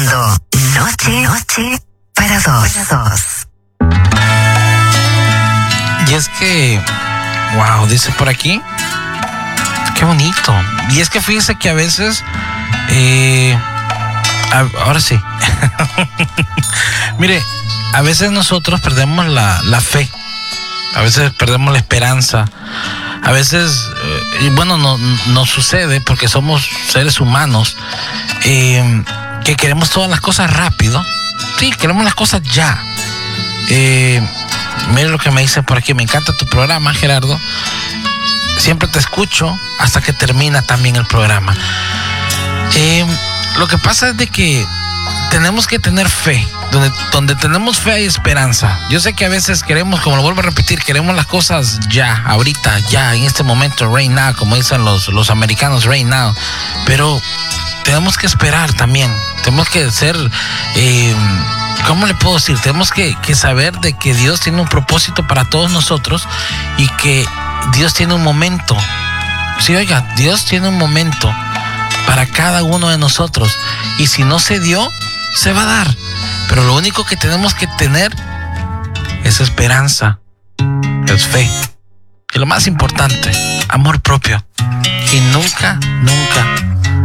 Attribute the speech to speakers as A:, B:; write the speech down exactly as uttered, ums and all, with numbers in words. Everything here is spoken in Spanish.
A: escuchando Noche, Noche para dos. Para dos.
B: Y es que, wow, dice por aquí, qué bonito. Y es que fíjese que a veces, eh, a, ahora sí, mire, a veces nosotros perdemos la, la fe, a veces perdemos la esperanza, a veces, eh, y bueno, no, nos sucede porque somos seres humanos, eh, que queremos todas las cosas rápido. Sí, queremos las cosas ya. Eh, mire lo que me dice por aquí, me encanta tu programa, Gerardo. Siempre te escucho hasta que termina también el programa. Eh, lo que pasa es de que tenemos que tener fe. Donde, donde tenemos fe hay esperanza. Yo sé que a veces queremos, como lo vuelvo a repetir, queremos las cosas ya, ahorita, ya, en este momento, right now, como dicen los, los americanos, right now. Pero tenemos que esperar también. Tenemos que ser, eh, ¿cómo le puedo decir? Tenemos que, que saber de que Dios tiene un propósito para todos nosotros y que Dios tiene un momento. Sí, oiga, Dios tiene un momento para cada uno de nosotros. Y si no se dio, se va a dar. Pero lo único que tenemos que tener es esperanza, es fe. Y lo más importante, amor propio. Y nunca, nunca